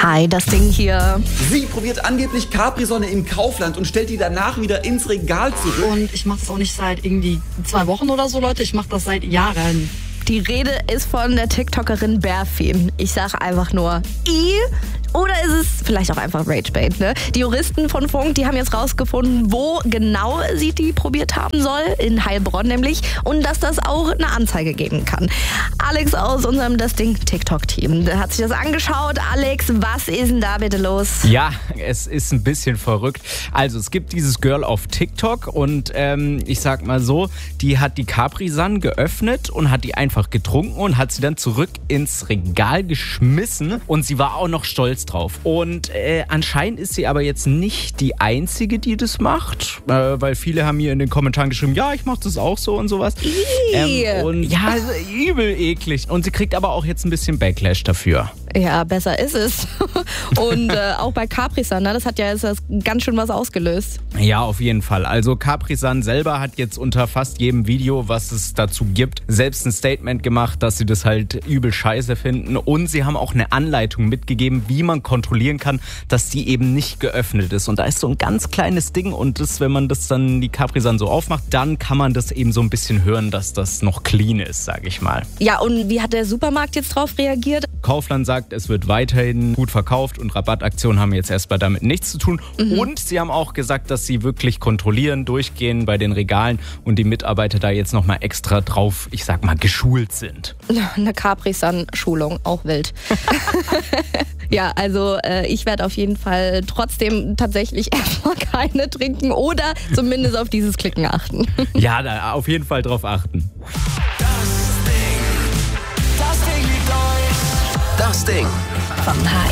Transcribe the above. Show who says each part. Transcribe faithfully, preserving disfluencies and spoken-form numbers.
Speaker 1: Hi, das Ding hier.
Speaker 2: Sie probiert angeblich Capri-Sonne im Kaufland und stellt die danach wieder ins Regal zurück.
Speaker 3: Und ich mache das auch nicht seit irgendwie zwei Wochen oder so, Leute. Ich mache das seit Jahren.
Speaker 1: Die Rede ist von der TikTokerin Berfin. Ich sage einfach nur I. Oder ist es vielleicht auch einfach Ragebait, ne? Die Juristen von Funk, die haben jetzt rausgefunden, wo genau sie die probiert haben soll. In Heilbronn nämlich. Und dass das auch eine Anzeige geben kann. Alex aus unserem Das Ding TikTok-Team, der hat sich das angeschaut. Alex, was ist denn da bitte los?
Speaker 4: Ja, es ist ein bisschen verrückt. Also es gibt dieses Girl auf TikTok und ähm, ich sag mal so, die hat die Capri-Sonne geöffnet und hat die einfach getrunken und hat sie dann zurück ins Regal geschmissen und sie war auch noch stolz drauf. Und äh, anscheinend ist sie aber jetzt nicht die Einzige, die das macht, äh, weil viele haben mir in den Kommentaren geschrieben, ja, ich mach das auch so und sowas. Ähm, und ja, also übel eklig. Und sie kriegt aber auch jetzt ein bisschen Backlash dafür.
Speaker 1: Ja, besser ist es. Und äh, auch bei Capri-Sonne, das hat ja jetzt ganz schön was ausgelöst.
Speaker 4: Ja, auf jeden Fall. Also Capri-Sonne selber hat jetzt unter fast jedem Video, was es dazu gibt, selbst ein Statement gemacht, dass sie das halt übel scheiße finden. Und sie haben auch eine Anleitung mitgegeben, wie man kontrollieren kann, dass die eben nicht geöffnet ist. Und da ist so ein ganz kleines Ding und das, wenn man das dann die Capri-Sonne so aufmacht, dann kann man das eben so ein bisschen hören, dass das noch clean ist, sag ich mal.
Speaker 1: Ja, und wie hat der Supermarkt jetzt drauf reagiert?
Speaker 4: Kaufland sagt, es wird weiterhin gut verkauft und Rabattaktionen haben jetzt erstmal damit nichts zu tun. Mhm. Und sie haben auch gesagt, dass sie wirklich kontrollieren, durchgehen bei den Regalen und die Mitarbeiter da jetzt nochmal extra drauf, ich sag mal, geschult sind.
Speaker 1: Eine Capri-Sonne-Schulung, auch wild. Ja, also äh, ich werde auf jeden Fall trotzdem tatsächlich erstmal keine trinken oder zumindest auf dieses Klicken achten.
Speaker 4: Ja, da auf jeden Fall drauf achten.
Speaker 5: Das Ding liegt euch. Das Ding.
Speaker 1: Vom H